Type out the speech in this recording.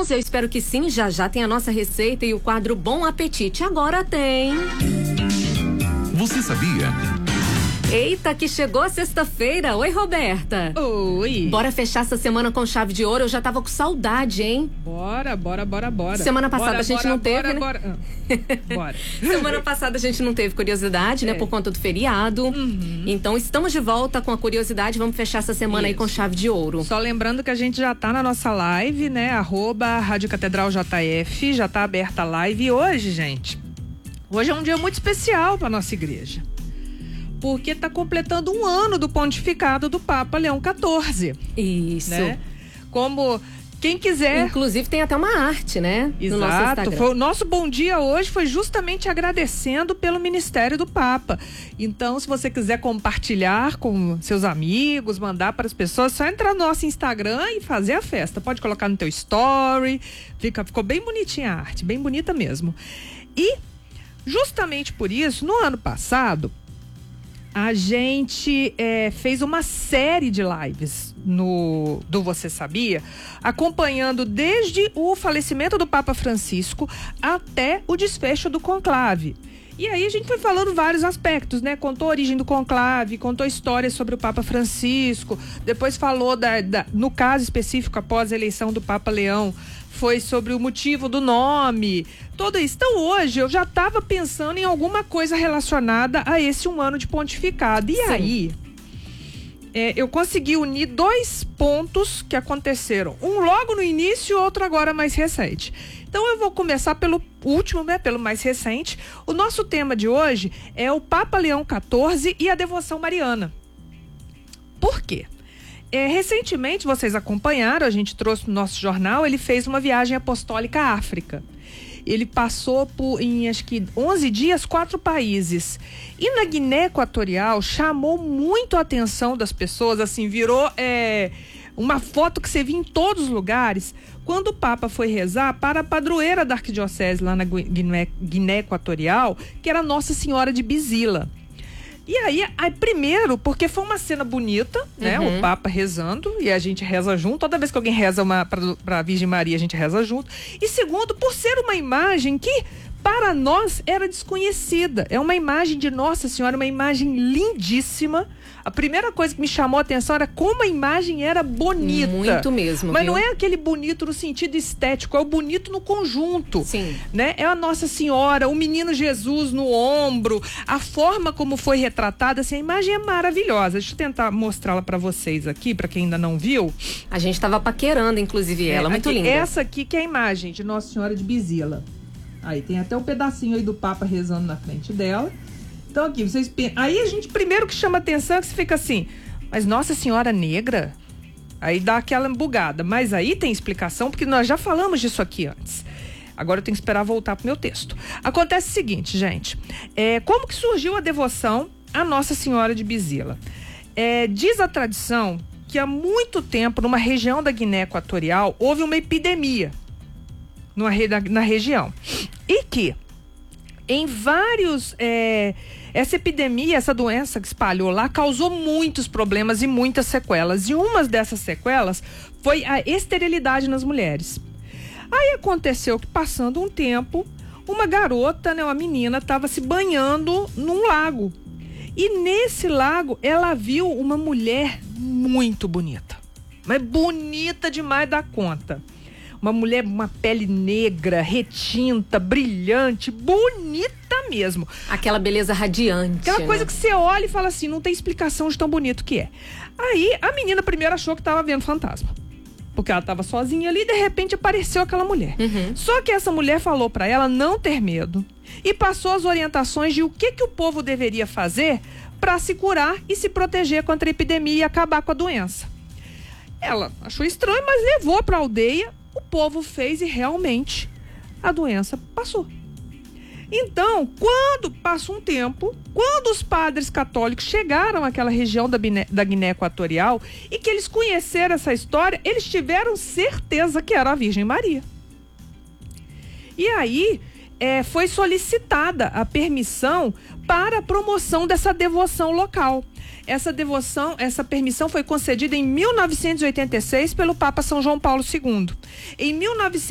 Teremos? Eu espero que sim. Já tem a nossa receita e o quadro Bom Apetite. Agora tem. Você sabia? Eita, que chegou a sexta-feira. Oi, Roberta. Oi. Bora fechar essa semana com chave de ouro. Eu já tava com saudade, hein? Bora. Semana passada a gente não teve, né? Bora. Semana passada a gente não teve curiosidade, né? Por conta do feriado. Então estamos de volta com a curiosidade. Vamos fechar essa semana aí com chave de ouro. Só lembrando que a gente já tá na nossa live, né? @Rádio Catedral JF. Já tá aberta a live. E hoje, gente, hoje é um dia muito especial pra nossa igreja. Porque está completando um ano do pontificado do Papa Leão XIV. Isso. Né? Como quem quiser. Inclusive tem até uma arte, né? Exato. No nosso Instagram. O nosso bom dia hoje foi justamente agradecendo pelo ministério do Papa. Então, se você quiser compartilhar com seus amigos, mandar para as pessoas, só entrar no nosso Instagram e fazer a festa. Pode colocar no teu story. Ficou bem bonitinha a arte, bem bonita mesmo. E justamente por isso, no ano passado, a gente fez uma série de lives do Você Sabia, acompanhando desde o falecimento do Papa Francisco até o desfecho do conclave. E aí a gente foi falando vários aspectos, né? Contou a origem do conclave, contou histórias sobre o Papa Francisco, depois falou no caso específico após a eleição do Papa Leão, foi sobre o motivo do nome, tudo isso. Então hoje eu já estava pensando em alguma coisa relacionada a esse um ano de pontificado. E Sim. aí eu consegui unir dois pontos que aconteceram. Um logo no início e outro agora mais recente. Então eu vou começar pelo último, né, pelo mais recente. O nosso tema de hoje é o Papa Leão XIV e a devoção mariana. Por quê? Recentemente, vocês acompanharam, a gente trouxe no nosso jornal, ele fez uma viagem apostólica à África. Ele passou em acho que 11 dias, 4 países. E na Guiné Equatorial chamou muito a atenção das pessoas, assim, virou uma foto que você via em todos os lugares, quando o Papa foi rezar para a padroeira da arquidiocese lá na Guiné Equatorial, que era Nossa Senhora de Bizila. E aí, primeiro, porque foi uma cena bonita, né? O Papa rezando, e a gente reza junto. Toda vez que alguém reza para a Virgem Maria, a gente reza junto. E segundo, por ser uma imagem que, para nós, era desconhecida. É uma imagem de Nossa Senhora, uma imagem lindíssima. A primeira coisa que me chamou a atenção era como a imagem era bonita. Muito mesmo. Mas viu? não é aquele bonito no sentido estético, é o bonito no conjunto. Sim. Né? É a Nossa Senhora, o menino Jesus no ombro, a forma como foi retratada, assim, a imagem é maravilhosa. Deixa eu tentar mostrá-la para vocês aqui, para quem ainda não viu. A gente estava paquerando, inclusive, ela. Muito aqui, linda. Essa aqui que é a imagem de Nossa Senhora de Bizila. Aí tem até um pedacinho aí do Papa rezando na frente dela. Então aqui, vocês pensam. Aí a gente, primeiro que chama atenção é que você fica assim, mas Nossa Senhora negra? Aí dá aquela embugada. Mas aí tem explicação, porque nós já falamos disso aqui antes. Agora eu tenho que esperar voltar pro meu texto. Acontece o seguinte, gente. Como que surgiu a devoção à Nossa Senhora de Bizila? Diz a tradição que há muito tempo, numa região da Guiné Equatorial, houve uma epidemia na região. E que em vários... essa epidemia, essa doença que espalhou lá, causou muitos problemas e muitas sequelas. E uma dessas sequelas foi a esterilidade nas mulheres. Aí aconteceu que, passando um tempo, uma garota, né, uma menina, estava se banhando num lago. E nesse lago, ela viu uma mulher muito bonita. Mas bonita demais da conta. Uma mulher, uma pele negra, retinta, brilhante, bonita mesmo. Aquela beleza radiante. Aquela coisa que você olha e fala assim, não tem explicação de tão bonito que é. Aí a menina primeiro achou que estava vendo fantasma. Porque ela estava sozinha ali e de repente apareceu aquela mulher. Só que essa mulher falou para ela não ter medo e passou as orientações de o que o povo deveria fazer para se curar e se proteger contra a epidemia e acabar com a doença. Ela achou estranho, mas levou para a aldeia. O povo fez e realmente a doença passou. Então, quando passou um tempo, quando os padres católicos chegaram àquela região da Guiné Equatorial e que eles conheceram essa história, eles tiveram certeza que era a Virgem Maria. E aí foi solicitada a permissão para a promoção dessa devoção local. Essa permissão foi concedida em 1986 pelo Papa São João Paulo II. Em